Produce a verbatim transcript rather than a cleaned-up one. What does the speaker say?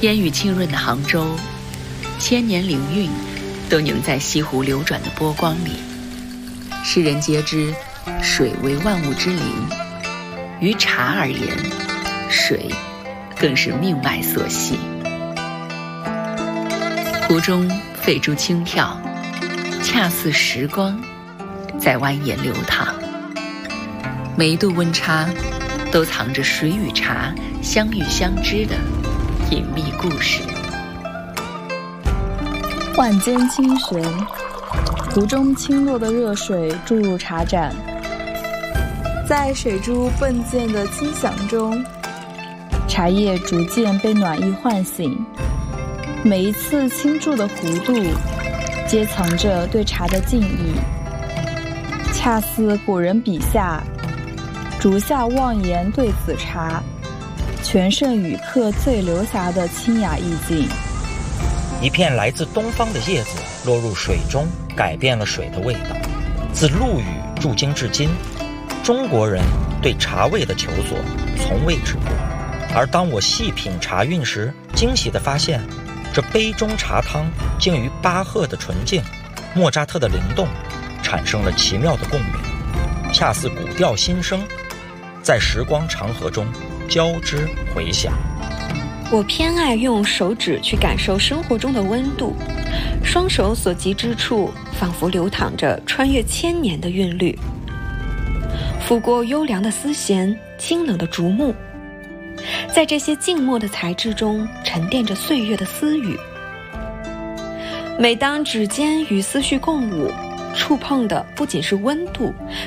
烟雨浸润的杭州，千年灵韵都凝在西湖流转的波光里。世人皆知水为万物之灵，于茶而言，水更是命脉所系。湖中飞珠轻跳，恰似时光在蜿蜒流淌。每一度温差都藏着水与茶相遇相知的隐秘故事。 万间清玄，湖中倾落的热水注入茶盏，在水珠迸溅的清响中，茶叶逐渐被暖意唤醒。每一次倾注的弧度，皆藏着对茶的敬意，恰似古人笔下竹下望言对子茶，全胜与客醉流霞的清雅意境。 一片来自东方的叶子落入水中，改变了水的味道。自陆羽驻京至今，中国人对茶味的求索从未止步。而当我细品茶韵时，惊喜地发现，这杯中茶汤竟与巴赫的纯净、莫扎特的灵动产生了奇妙的共鸣，恰似古调新声，在时光长河中交织回响。 我偏爱用手指去感受生活中的温度，双手所及之处仿佛流淌着穿越千年的韵律，拂过优良的丝弦，清冷的竹木，在这些静默的材质中沉淀着岁月的私语。每当指尖与思绪共舞，触碰的不仅是温度，